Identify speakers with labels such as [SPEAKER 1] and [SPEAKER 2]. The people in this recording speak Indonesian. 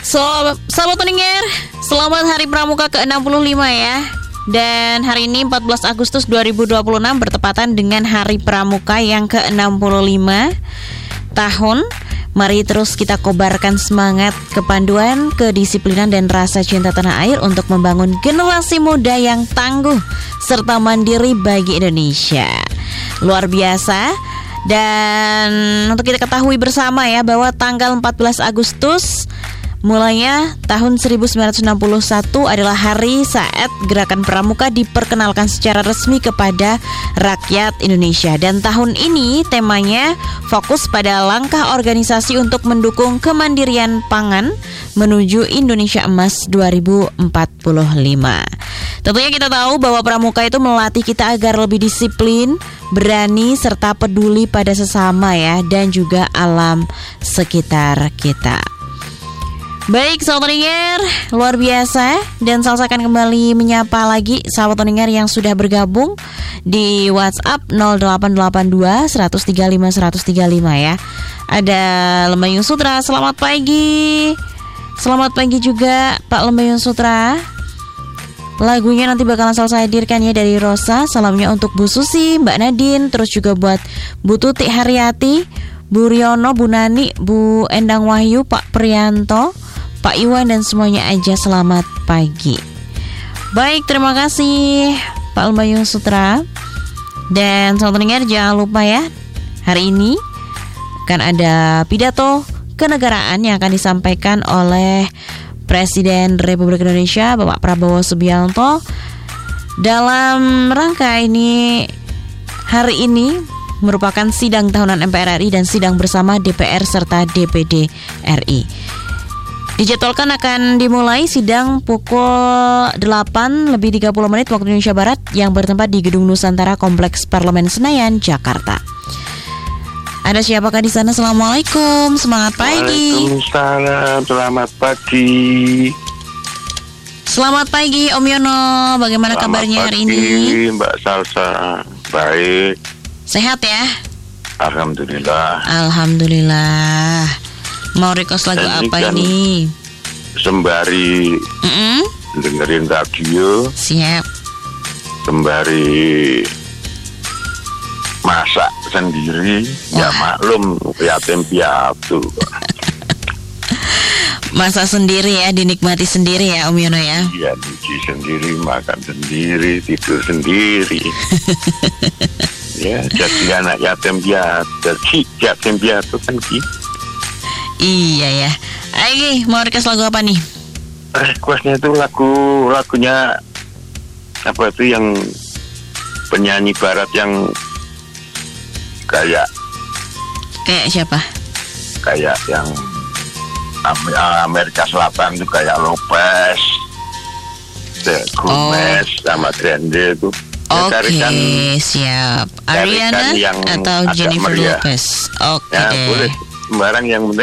[SPEAKER 1] Sahabat pendengar, selamat Hari Pramuka ke-65 ya. Dan hari ini 14 Agustus 2026 bertepatan dengan Hari Pramuka yang ke-65 tahun. Mari terus kita kobarkan semangat, kepanduan, kedisiplinan dan rasa cinta tanah air untuk membangun generasi muda yang tangguh serta mandiri bagi Indonesia. Luar biasa. Dan untuk kita ketahui bersama ya bahwa tanggal 14 Agustus mulainya tahun 1961 adalah hari saat Gerakan Pramuka diperkenalkan secara resmi kepada rakyat Indonesia. Dan tahun ini temanya fokus pada langkah organisasi untuk mendukung kemandirian pangan menuju Indonesia Emas 2045. Tentunya kita tahu bahwa Pramuka itu melatih kita agar lebih disiplin, berani, serta peduli pada sesama ya, dan juga alam sekitar kita. Baik sahabat pendengar, luar biasa. Dan saya akan kembali menyapa lagi sahabat pendengar yang sudah bergabung di WhatsApp 0882 135 135 ya. Ada Lembayung Sutra, selamat pagi. Selamat pagi juga Pak Lembayung Sutra. Lagunya nanti bakalan saya hadirkan ya dari Rosa. Salamnya untuk Bu Susi, Mbak Nadine, terus juga buat Bu Tuti Haryati, Bu Riono, Bu Nani, Bu Endang Wahyu, Pak Prianto, Pak Iwan dan semuanya aja selamat pagi. Baik, terima kasih Pak Lembayung Sutra. Dan sahabat pendengar jangan lupa ya, hari ini akan ada pidato kenegaraan yang akan disampaikan oleh Presiden Republik Indonesia Bapak Prabowo Subianto. Dalam rangka ini, hari ini merupakan sidang tahunan MPR RI dan sidang bersama DPR serta DPD RI. Dijadwalkan akan dimulai sidang pukul 8:30 waktu Indonesia Barat yang bertempat di Gedung Nusantara Kompleks Parlemen Senayan, Jakarta. Ada siapakah di sana? Assalamualaikum, semangat pagi.
[SPEAKER 2] Waalaikumsalam, selamat pagi.
[SPEAKER 1] Selamat pagi Om Yono, bagaimana kabarnya hari ini?
[SPEAKER 2] Mbak Salsa, baik.
[SPEAKER 1] Sehat ya?
[SPEAKER 2] Alhamdulillah.
[SPEAKER 1] Alhamdulillah. Mau request lagu
[SPEAKER 2] Dan
[SPEAKER 1] apa
[SPEAKER 2] kan
[SPEAKER 1] ini?
[SPEAKER 2] Sembari dengerin radio,
[SPEAKER 1] Siap.
[SPEAKER 2] sembari masak sendiri. Ya maklum, yatim piatu.
[SPEAKER 1] Masak sendiri ya, dinikmati sendiri ya Om Yono ya.
[SPEAKER 2] Ya nyuci sendiri, makan sendiri, tidur sendiri. Ya jadi anak yatim piatu. Jadi yatim piatu kan gitu.
[SPEAKER 1] Iya ya. Ayo, mau request lagu apa nih?
[SPEAKER 2] Requestnya itu lagunya apa itu yang penyanyi barat yang kayak
[SPEAKER 1] siapa?
[SPEAKER 2] Kayak yang Amerika Selatan itu kayak Lopez, The Gomez sama Grande itu.
[SPEAKER 1] Oke, siap. Ariana
[SPEAKER 2] yang
[SPEAKER 1] atau Jennifer Lopez? Oke
[SPEAKER 2] ya,
[SPEAKER 1] deh.
[SPEAKER 2] boleh sembarang yang penting